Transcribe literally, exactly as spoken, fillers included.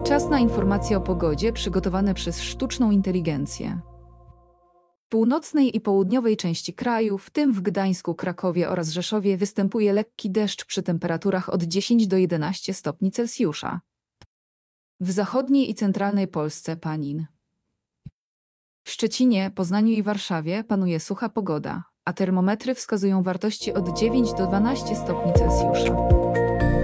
Czas na informacje o pogodzie przygotowane przez sztuczną inteligencję. W północnej i południowej części kraju, w tym w Gdańsku, Krakowie oraz Rzeszowie, występuje lekki deszcz przy temperaturach od dziesięć do jedenastu stopni Celsjusza. W zachodniej i centralnej Polsce panin. W Szczecinie, Poznaniu i Warszawie panuje sucha pogoda, a termometry wskazują wartości od dziewięciu do dwunastu stopni Celsjusza.